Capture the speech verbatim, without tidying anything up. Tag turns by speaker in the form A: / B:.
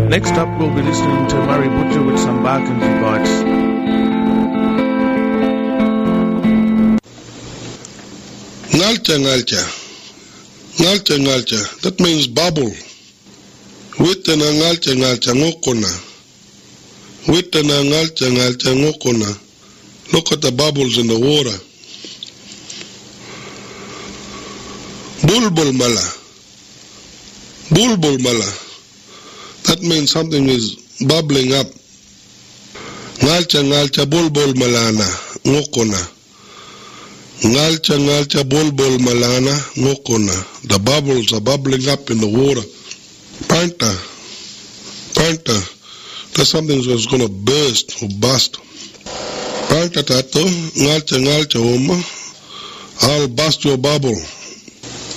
A: Next up, we'll be listening to Murray Butcher with some Barkensy Bites.
B: Ngalcha ngalcha. Ngalcha ngalcha. That means bubble. Witana ngalcha ngalcha ngokona. Witana ngalcha ngalcha ngokona. Look at the bubbles in the water. Bulbul mala. Bulbul mala. That means something is bubbling up. Ngalcha ngalcha bulbul malana ngokona. Ngalcha ngalcha bulbul malana ngokona. The bubbles are bubbling up in the water. Panta. Panta. That's something that's going to burst or bust. Panta tato. Ngalcha ngalcha oma. I'll bust your bubble.